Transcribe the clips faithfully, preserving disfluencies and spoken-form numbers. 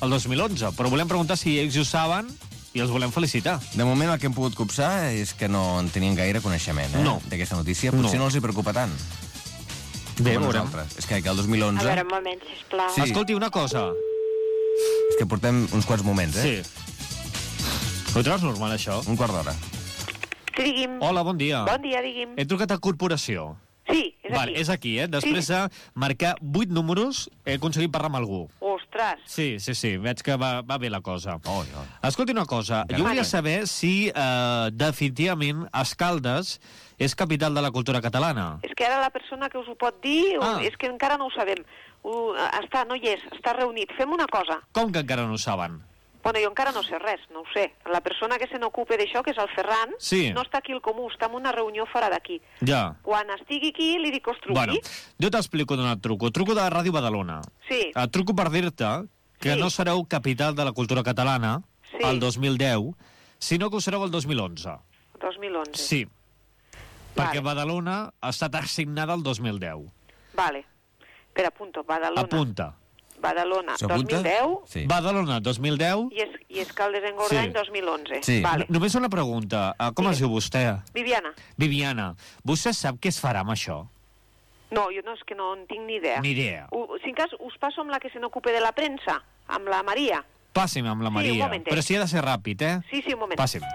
el dos mil onze, però volem preguntar si ells ho saben i els volem felicitar. De moment el que hem pogut copsar és que no en tenien gaire coneixement, eh? No. D'aquesta notícia. Potser no. no els hi preocupa tant. Bé, com a veurem. nosaltres. És que, que el dos mil onze... A veure, un moment, sisplau. Sí. Escolti, una cosa. És que portem uns quants moments, eh? Sí. Ho treus normal, això? Un quart d'hora. Sí, digui'm. Hola, bon dia. Bon dia, digui'm. He trucat a Corporació. Sí, és vale, aquí. és aquí, eh? Després sí. de marcar vuit números, he aconseguit parlar amb algú. Ostres. Sí, sí, sí, veig que va, va bé la cosa. Oh, no. Escolti una cosa, jo volia saber si eh, definitivament Escaldes és capital de la cultura catalana. És que ara la persona que us ho pot dir, Ah. és que encara no ho sabem. Ho, està, no hi és, està reunit. Fem una cosa. Com que encara no ho saben? Bueno, jo encara no sé res, no ho sé. La persona que se n'ocupa d'això, que és el Ferran, Sí. no està aquí al Comú, està en una reunió fora d'aquí. Ja. Quan estigui aquí, li dic que us truqui. Bueno, jo t'explico d'on et truco. Truco de Ràdio Badalona. Sí. Et truco per dir-te que Sí. no sereu capital de la cultura catalana Sí. el dos mil deu, sinó que ho sereu el dos mil onze. dos mil onze. Sí. Perquè Vale. Badalona ha estat assignada el dos mil deu. Vale. Espera, apunto. Badalona. Apunta. Badalona, dos S'apunta? mil deu, Sí. Badalona, dos mil deu. i, es, i Escaldes en Gordany, Sí. dos mil onze. Sí. Vale. No- Només una pregunta. Uh, com Sí. es diu vostè? Viviana. Viviana. Vostè sap què es farà amb això? No, jo no, és que no en tinc ni idea. Ni idea. U, si en cas, us passo amb la que se n'ocupa de la premsa, amb la Maria. Passi'm amb la Sí, Maria. un momentet. Però si ha de ser ràpid, eh? Sí, sí, un moment. Passi'm.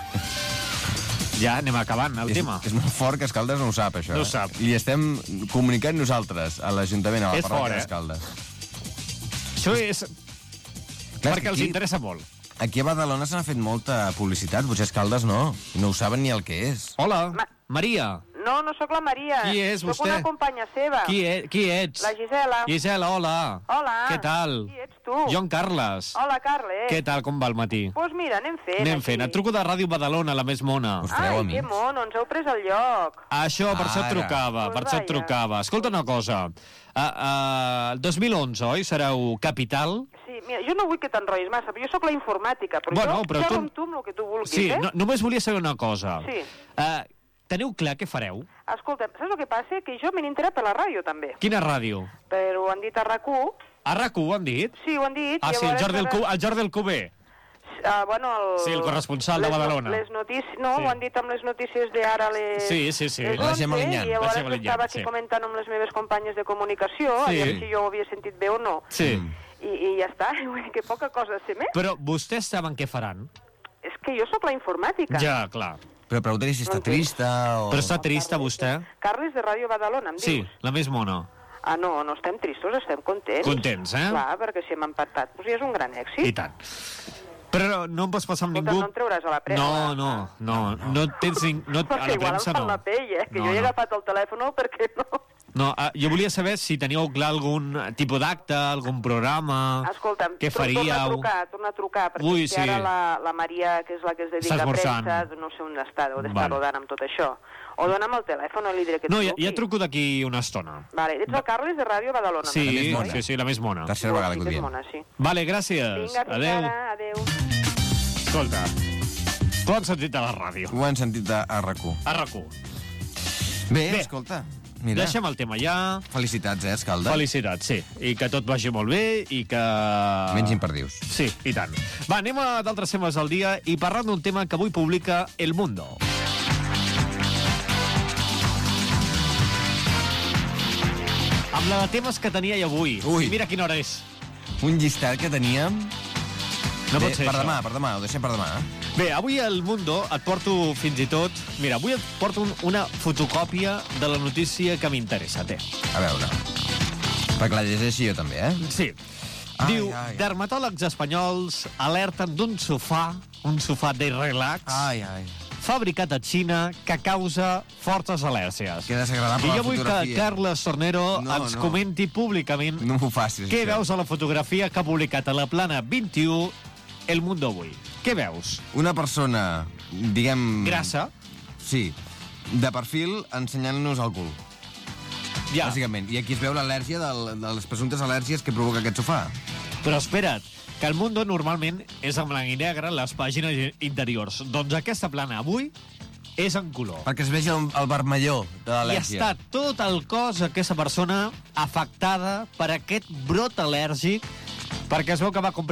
Ja anem acabant el És, tema. és molt fort que Escaldes no ho sap, això. No ho eh? sap. I estem comunicant nosaltres, a l'Ajuntament, a la És parròquia fort, eh? d'Escaldes. Això és... Clar, perquè els aquí- interessa molt. Aquí a Badalona se n'ha fet molta publicitat, potser Escaldes no. I no ho saben ni el que és. Hola, Ma- Maria. No, no sóc la Maria. Qui és, Soc vostè? una companya seva. Qui, e qui ets? La Gisela. Gisela, hola. Hola. Què tal? Qui ets tu? Jo en Carles. Hola, Carles. Què tal, com va el matí? Doncs pues mira, anem fent. Anem així. fent. Et truco de Ràdio Badalona, la més mona. Us fareu Ai, amics. que mono, ens heu pres el lloc. Això, per això et Ara. trucava, Pues per això et vaya. trucava. Escolta una cosa. Uh, uh, el dos mil onze, oi? Sereu capital? Sí, mira, jo no vull que t'enrotllis massa, però jo sóc la informàtica, però Bueno, jo però xerro tu- amb tu amb el que tu vulguis, Sí, eh? no, només volia saber una cosa. Sí. Uh, teniu clar què fareu? Escolta, saps el que passa? Que jo m'he enterat per la ràdio, també. Quina ràdio? Però ho han dit a RAC u. A RAC u ho han dit? Sí, ho han dit. Ah, sí, el llavors Jordi ara- Alcú- el Jordi Alcubé. Ah, bueno, el... Sí, el corresponsal de les no- Badalona. Les notícies... No, Sí. ho han dit amb les notícies d'ara les... Sí, sí, sí. les La Gemma onze, Linyán. I La llavors Gemma Linyán, estava aquí sí. comentant amb les meves companyes de comunicació, Sí. a veure si jo ho havia sentit bé o no. Sí. I, i ja està, vull dir que poca cosa sé més. Però vostès saben què faran? És que jo sóc la informàtica. Ja, clar. Però pregunta-li si està No sé. trista o... Però està trista, vostè? Carles de Ràdio Badalona, em Sí, dius? la més mona. Ah, no, no estem tristos, estem contents. Contents, eh? Clar, perquè si hem empatat, doncs ja és un gran èxit. I tant. Però no em pots passar amb Escolta, ningú... no en trauràs a la premsa. No, no, no, no tens ning... no, a Perquè la igual em premsa fan no. la pell, eh? Que No, jo he no. agafat el telèfon perquè no... No, uh, jo volia saber si teníeu clar algun tipus d'acte, algun programa... Escolta'm, què torna a faríeu... trucar, torna a trucar, perquè Ui, és que sí. ara la, la Maria, que és la que es dedica Està a esmorzant. premsa, no sé on està, deu d'estar Vale. rodant amb tot això. O dona'm el telèfon i li diré que et No, ja, truqui. ja truco d'aquí una estona. Vale, ets el Carles de Ràdio Badalona. Sí, La més mona. sí, sí, la més mona. Tercera vegada que ho Sí, que és diem. mona, sí. Vale, gràcies. Vinga, fins Adéu. ara, adéu. Escolta, tu has sentit a la ràdio. Ho han sentit a, a RAC u. A RAC u. Bé, Bé. escolta, mira. Deixem el tema ja. Felicitats, eh, Escaldes? Felicitats, sí. I que tot vagi molt bé i que... Menys imperdius. Sí, i tant. Va, anem a d'altres temes del dia i parlant d'un tema que avui publica El Mundo. Amb la de temes que tenia i avui. Ui. Mira quina hora és. Un llistat que teníem... No Bé, pot ser per això. demà, per demà, ho deixem per demà. Eh? Bé, avui al Mundo et porto fins i tot... Mira, avui et porto un, una fotocòpia de la notícia que m'interessa, té. A veure. Perquè la llegeixi jo també, eh? Sí. Ai, Diu, ai, ai. dermatòlegs espanyols alerten d'un sofà, un sofà de relax, Ai, ai. fabricat a Xina, que causa fortes al·lèrgies. Que desagradable I la jo vull que fotografia. Carles Tornero No, ens no. comenti públicament No m'ho facis, què això. veus a la fotografia que ha publicat a la Plana vint-i-u El Mundo avui. Què veus? Una persona, diguem... Grassa? Sí, de perfil ensenyant-nos el cul, Ja. bàsicament. I aquí es veu l'al·lèrgia del- de les presumptes al·lèrgies que provoca aquest sofà. Però espera't, que el Mundo normalment és en blanc i negre les pàgines interiors. Doncs aquesta plana avui és en color. Perquè es vegi el, el vermelló de I l'al·lèrgia. està tot el cos d'aquesta persona afectada per aquest brot al·lèrgic, perquè es veu que va comprar